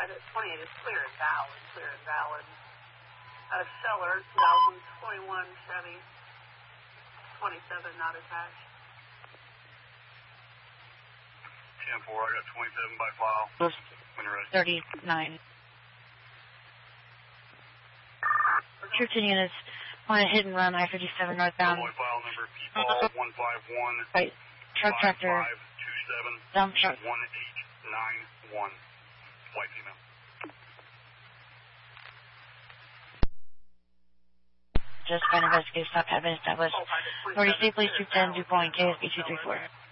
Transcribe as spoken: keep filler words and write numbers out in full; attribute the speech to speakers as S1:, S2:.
S1: pilot twenty-eight is clear and valid, clear and valid. Uh, Seller, two thousand twenty-one Chevy, twenty-seven not attached.
S2: ten four, I got twenty-seven by file. When you're ready.
S3: thirty-nine. Troops and units on a hit and run I fifty-seven northbound.
S2: Convoy file number P P A L one five one.
S3: Right. Truck tractor.
S2: five two seven.
S3: Dump truck.
S2: one eight nine one. Flight female.
S3: Just by investigation, stop, have been established. Authority State Police Troop ten, due point K S B two three four.